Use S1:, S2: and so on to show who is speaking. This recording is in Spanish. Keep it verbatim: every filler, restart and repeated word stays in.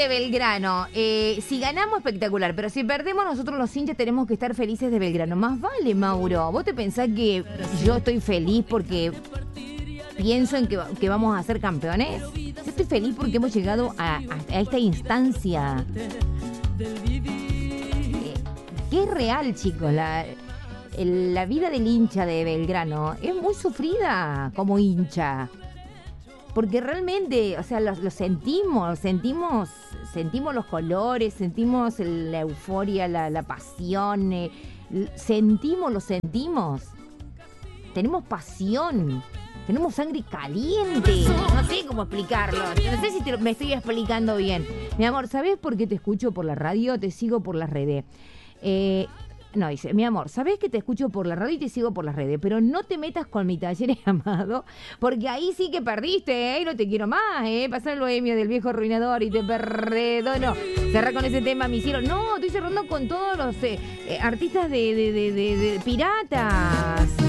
S1: de Belgrano. Eh, si ganamos, espectacular. Pero si perdemos, nosotros los hinchas tenemos que estar felices de Belgrano. Más vale, Mauro. ¿Vos te pensás que yo estoy feliz porque pienso en que, que vamos a ser campeones? Yo estoy feliz porque hemos llegado a, a, a esta instancia. Eh, que es real, chicos. La, el, la vida del hincha de Belgrano es muy sufrida como hincha. Porque realmente, o sea, lo, lo sentimos, sentimos, sentimos los colores, sentimos el, la euforia, la, la pasión, eh, sentimos, lo sentimos. Tenemos pasión, tenemos sangre caliente. No sé cómo explicarlo, no sé si te, me estoy explicando bien. Mi amor, ¿sabés por qué te escucho por la radio? Te sigo por las redes. Eh... No, dice, mi amor, sabés que te escucho por la radio y te sigo por las redes, pero no te metas con mi taller amado, porque ahí sí que perdiste, ¿eh? No te quiero más, ¿eh? Pasar el bohemio del viejo arruinador y te perdono. Cerrar con ese tema, me hicieron. No, estoy cerrando con todos los eh, eh, artistas de, de, de, de, de piratas.